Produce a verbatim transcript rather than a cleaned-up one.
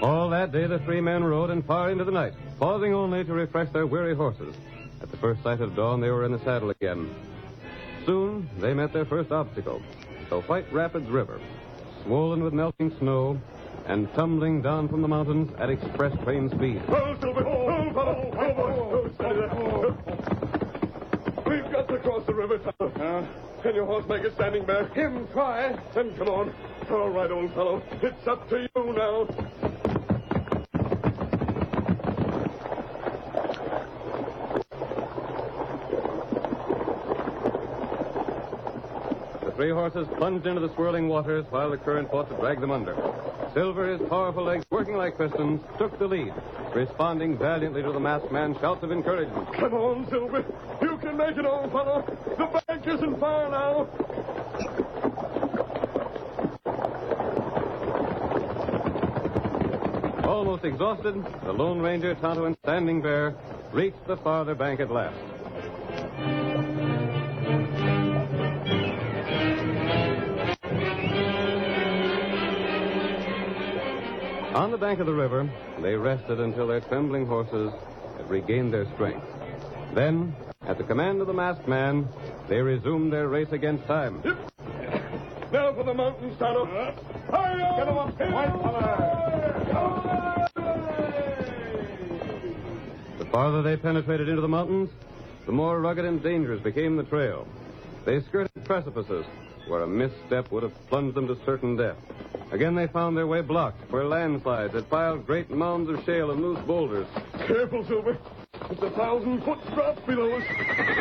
All that day the three men rode and far into the night, pausing only to refresh their weary horses. At the first sight of dawn, they were in the saddle again. Soon, they met their first obstacle, the White Rapids River, swollen with melting snow and tumbling down from the mountains at express train speed. Oh, Silver! Oh, fellow! Oh, boy! Oh, steady there. We've got to cross the river, Tyler. Uh, Can your horse make it standing bear? Him try. Then come on. All right, old fellow. It's up to you now. The three horses plunged into the swirling waters while the current fought to drag them under. Silver, his powerful legs working like pistons, took the lead, responding valiantly to the masked man's shouts of encouragement. Come on, Silver. You can make it, old fellow. The bank isn't far now. Almost exhausted, the Lone Ranger, Tonto, and Standing Bear reached the farther bank at last. On the bank of the river, they rested until their trembling horses had regained their strength. Then, at the command of the masked man, they resumed their race against time. Yep. Now for the mountains, Tonto. Hurry up! Get them up, white fella! The farther they penetrated into the mountains, the more rugged and dangerous became the trail. They skirted precipices where a misstep would have plunged them to certain death. Again, they found their way blocked where landslides had piled great mounds of shale and loose boulders. Careful, Silver. It's a thousand foot drop below us.